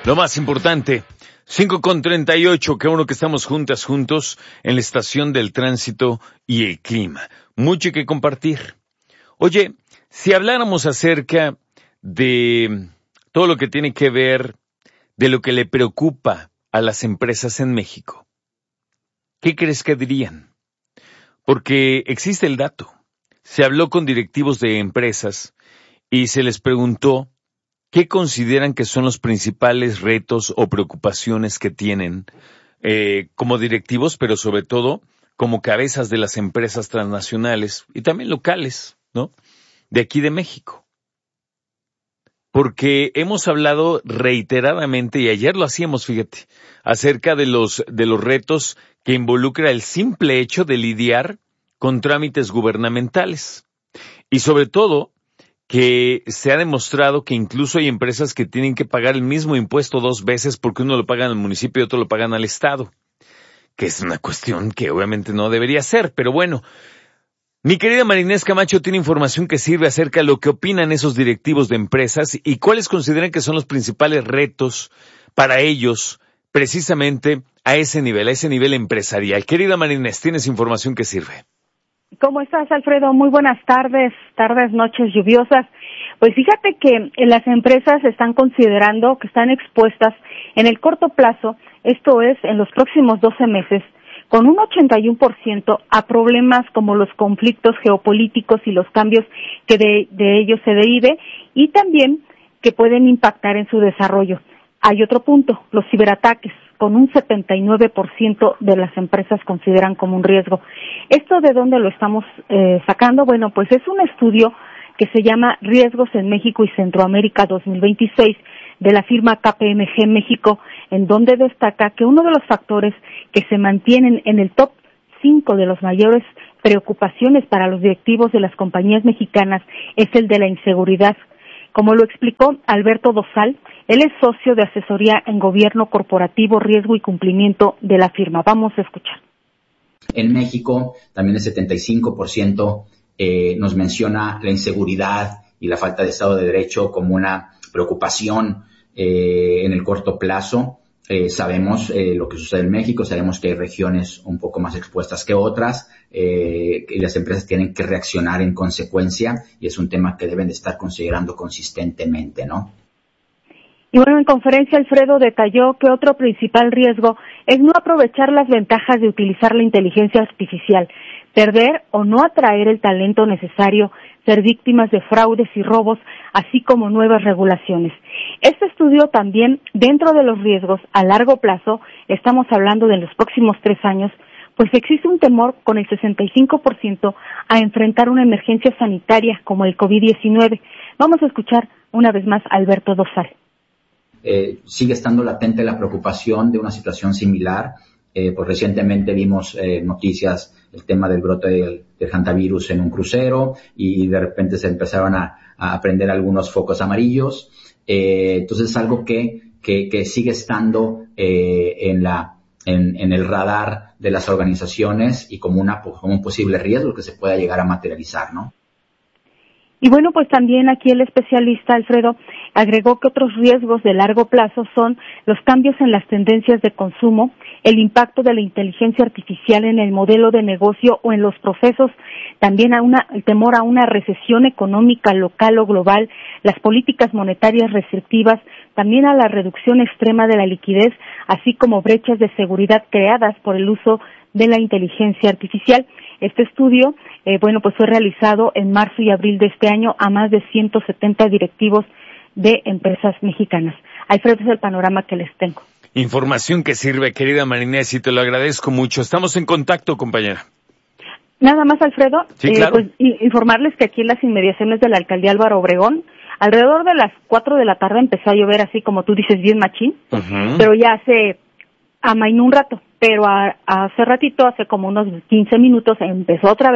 Lo más importante, 5:38, qué bueno que estamos juntos en la estación del tránsito y el clima. Mucho que compartir. Oye, si habláramos acerca de todo lo que tiene que ver de lo que le preocupa a las empresas en México, ¿qué crees que dirían? Porque existe el dato. Se habló con directivos de empresas y se les preguntó ¿qué consideran que son los principales retos o preocupaciones que tienen como directivos, pero sobre todo como cabezas de las empresas transnacionales y también locales, ¿no? De aquí de México? Porque hemos hablado reiteradamente, y ayer lo hacíamos, fíjate, acerca de los retos que involucra el simple hecho de lidiar con trámites gubernamentales. Y sobre todo, que se ha demostrado que incluso hay empresas que tienen que pagar el mismo impuesto 2 veces porque uno lo pagan al municipio y otro lo pagan al Estado, que es una cuestión que obviamente no debería ser, pero bueno. Mi querida Marinés Camacho tiene información que sirve acerca de lo que opinan esos directivos de empresas y cuáles consideran que son los principales retos para ellos, precisamente a ese nivel empresarial. Querida Marinés, tienes información que sirve. ¿Cómo estás, Alfredo? Muy buenas tardes, noches lluviosas. Pues fíjate que las empresas están considerando que están expuestas en el corto plazo, esto es, en los próximos 12 meses, con un 81% a problemas como los conflictos geopolíticos y los cambios que de ellos se derive y también que pueden impactar en su desarrollo. Hay otro punto, los ciberataques, con un 79% de las empresas consideran como un riesgo. ¿Esto de dónde lo estamos sacando? Bueno, pues es un estudio que se llama Riesgos en México y Centroamérica 2026 de la firma KPMG México, en donde destaca que uno de los factores que se mantienen en el top 5 de las mayores preocupaciones para los directivos de las compañías mexicanas es el de la inseguridad. Como lo explicó Alberto Dosal, él es socio de asesoría en gobierno corporativo, riesgo y cumplimiento de la firma. Vamos a escuchar. En México, también el 75% nos menciona la inseguridad y la falta de Estado de Derecho como una preocupación en el corto plazo. Sabemos lo que sucede en México, sabemos que hay regiones un poco más expuestas que otras, y las empresas tienen que reaccionar en consecuencia, y es un tema que deben de estar considerando consistentemente, ¿no? Y bueno, en conferencia Alfredo detalló que otro principal riesgo es no aprovechar las ventajas de utilizar la inteligencia artificial, perder o no atraer el talento necesario, ser víctimas de fraudes y robos, así como nuevas regulaciones. Este estudio también, dentro de los riesgos a largo plazo, estamos hablando de los próximos 3 años, pues existe un temor con el 65% a enfrentar una emergencia sanitaria como el COVID-19. Vamos a escuchar una vez más a Alberto Dosal. Sigue estando latente la preocupación de una situación similar. Pues recientemente vimos noticias, el tema del brote del hantavirus en un crucero y de repente se empezaron a prender algunos focos amarillos. Entonces es algo que sigue estando en el radar de las organizaciones y como un posible riesgo que se pueda llegar a materializar, ¿no? Y bueno, pues también aquí el especialista Alfredo agregó que otros riesgos de largo plazo son los cambios en las tendencias de consumo, el impacto de la inteligencia artificial en el modelo de negocio o en los procesos, también el temor a una recesión económica local o global, las políticas monetarias restrictivas, también a la reducción extrema de la liquidez, así como brechas de seguridad creadas por el uso de la inteligencia artificial. Este estudio, pues fue realizado en marzo y abril de este año a más de 170 directivos de empresas mexicanas. Alfredo, es el panorama que les tengo. Información que sirve, querida Marinés, y te lo agradezco mucho. Estamos en contacto, compañera. Nada más, Alfredo, sí, claro. Pues informarles que aquí en las inmediaciones de la alcaldía Álvaro Obregón, alrededor de las 4 de la tarde empezó a llover así como tú dices, bien machín, pero ya se amainó un rato, pero hace ratito, hace como unos 15 minutos empezó otra vez,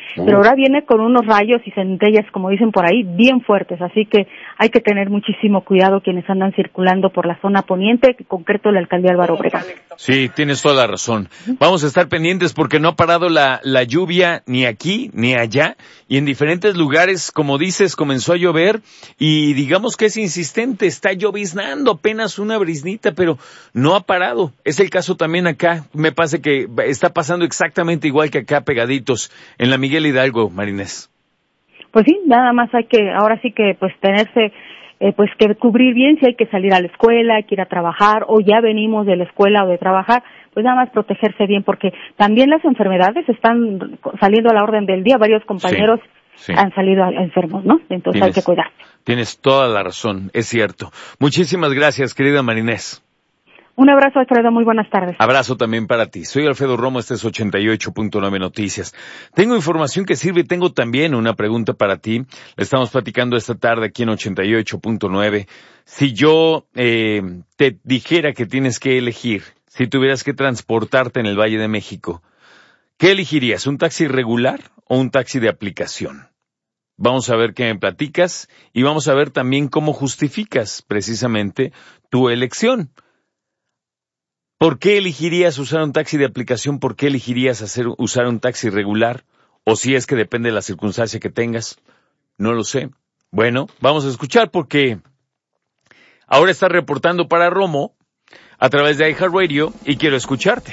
pero ahora viene con unos rayos y centellas, como dicen por ahí, bien fuertes, así que hay que tener muchísimo cuidado quienes andan circulando por la zona poniente, en concreto la alcaldía Álvaro Obregón. Sí, tienes toda la razón. Vamos a estar pendientes porque no ha parado la lluvia ni aquí ni allá, y en diferentes lugares, como dices, comenzó a llover y digamos que es insistente, está lloviznando apenas una briznita, pero no ha parado. Es el caso también acá, me parece que está pasando exactamente igual que acá, pegaditos, en la Miguel Hidalgo, Marinés. Pues sí, nada más hay que, ahora sí que pues tenerse, pues que cubrir bien si hay que salir a la escuela, hay que ir a trabajar, o ya venimos de la escuela o de trabajar, pues nada más protegerse bien, porque también las enfermedades están saliendo a la orden del día, varios compañeros sí. Han salido enfermos, ¿no? Entonces hay que cuidarse. Tienes toda la razón, es cierto. Muchísimas gracias, querida Marinés. Un abrazo, Alfredo, muy buenas tardes. Abrazo también para ti. Soy Alfredo Romo, este es 88.9 Noticias. Tengo información que sirve y tengo también una pregunta para ti. Le estamos platicando esta tarde aquí en 88.9. Si yo te dijera que tienes que elegir, si tuvieras que transportarte en el Valle de México, ¿qué elegirías? ¿Un taxi regular o un taxi de aplicación? Vamos a ver qué me platicas y vamos a ver también cómo justificas precisamente tu elección. ¿Por qué elegirías usar un taxi de aplicación? ¿Por qué elegirías usar un taxi regular? O si es que depende de la circunstancia que tengas. No lo sé. Bueno, vamos a escuchar porque ahora estás reportando para Romo a través de iHeartRadio y quiero escucharte.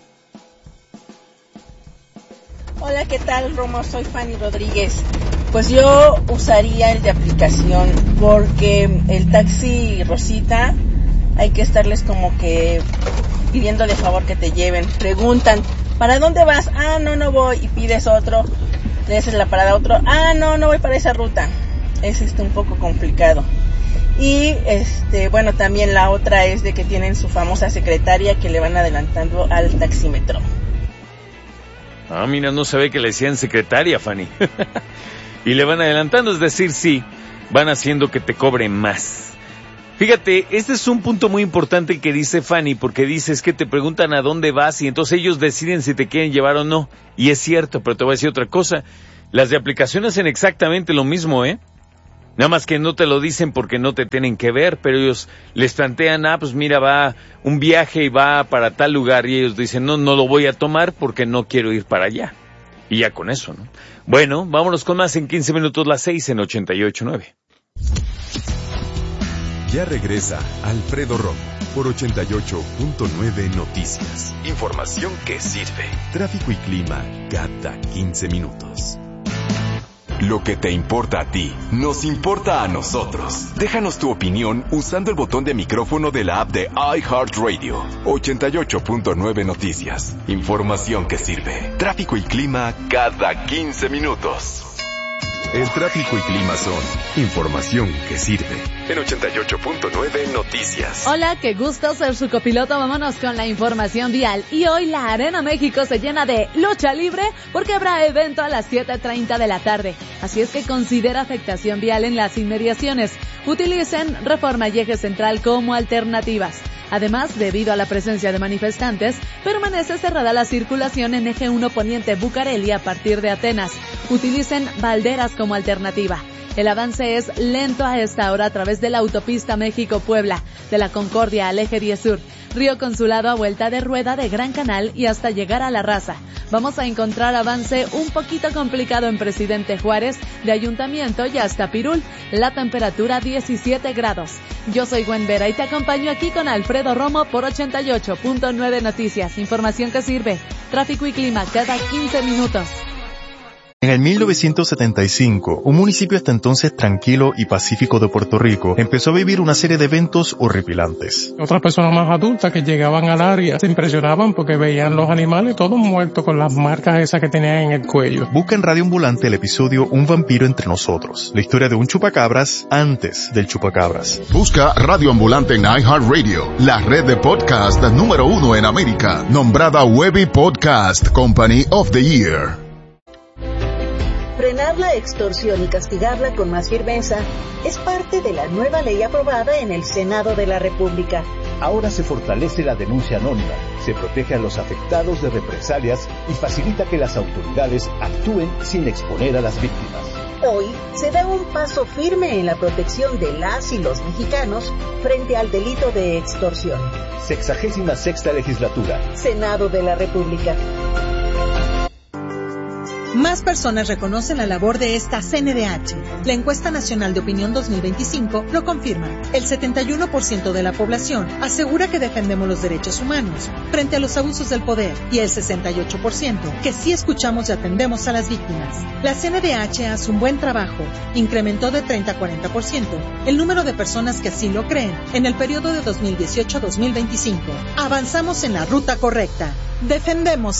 Hola, ¿qué tal, Romo? Soy Fanny Rodríguez. Pues yo usaría el de aplicación porque el taxi Rosita hay que estarles como que pidiendo de favor que te lleven. Preguntan, ¿para dónde vas? Ah, no voy. Y pides otro, le haces la parada a otro. Ah, no voy para esa ruta. Es un poco complicado. Y bueno, también la otra es de que tienen su famosa secretaria que le van adelantando al taxímetro. Ah, mira, no sabía que le decían secretaria, Fanny. Y le van adelantando, es decir, sí, van haciendo que te cobren más. Fíjate, este es un punto muy importante que dice Fanny, porque dice es que te preguntan a dónde vas y entonces ellos deciden si te quieren llevar o no. Y es cierto, pero te voy a decir otra cosa. Las de aplicación hacen exactamente lo mismo, ¿eh? Nada más que no te lo dicen porque no te tienen que ver, pero ellos les plantean, pues mira, va un viaje y va para tal lugar, y ellos dicen, no lo voy a tomar porque no quiero ir para allá. Y ya con eso, ¿no? Bueno, vámonos con más en 15 minutos, las 6 en 88.9. Ya regresa Alfredo Romo por 88.9 Noticias. Información que sirve. Tráfico y clima cada 15 minutos. Lo que te importa a ti, nos importa a nosotros. Déjanos tu opinión usando el botón de micrófono de la app de iHeartRadio. 88.9 Noticias. Información que sirve. Tráfico y clima cada 15 minutos. El tráfico y clima son información que sirve. En 88.9 Noticias. Hola, qué gusto ser su copiloto. Vámonos con la información vial. Y hoy la Arena México se llena de lucha libre porque habrá evento a las 7:30 de la tarde. Así es que considera afectación vial en las inmediaciones. Utilicen Reforma y Eje Central como alternativas. Además, debido a la presencia de manifestantes, permanece cerrada la circulación en Eje 1 Poniente Bucareli a partir de Atenas. Utilicen Valderas como alternativa. El avance es lento a esta hora a través de la autopista México-Puebla, de la Concordia al Eje 10 Sur, Río Consulado a vuelta de rueda de Gran Canal y hasta llegar a La Raza. Vamos a encontrar avance un poquito complicado en Presidente Juárez, de Ayuntamiento y hasta Pirul. La temperatura 17 grados. Yo soy Gwen Vera y te acompaño aquí con Alfredo Romo por 88.9 Noticias. Información que sirve. Tráfico y clima cada 15 minutos. En el 1975, un municipio hasta entonces tranquilo y pacífico de Puerto Rico empezó a vivir una serie de eventos horripilantes. Otras personas más adultas que llegaban al área se impresionaban porque veían los animales todos muertos con las marcas esas que tenían en el cuello. Busca en Radio Ambulante el episodio Un vampiro entre nosotros, la historia de un chupacabras antes del chupacabras. Busca Radio Ambulante en iHeartRadio, la red de podcast número 1 en América, nombrada Webby Podcast Company of the Year. Frenar la extorsión y castigarla con más firmeza es parte de la nueva ley aprobada en el Senado de la República. Ahora se fortalece la denuncia anónima, se protege a los afectados de represalias y facilita que las autoridades actúen sin exponer a las víctimas. Hoy se da un paso firme en la protección de las y los mexicanos frente al delito de extorsión. 66ª Legislatura. Senado de la República. Más personas reconocen la labor de esta CNDH. La Encuesta Nacional de Opinión 2025 lo confirma. El 71% de la población asegura que defendemos los derechos humanos frente a los abusos del poder y el 68% que sí escuchamos y atendemos a las víctimas. La CNDH hace un buen trabajo. Incrementó de 30 a 40% el número de personas que así lo creen en el periodo de 2018 a 2025. Avanzamos en la ruta correcta. Defendemos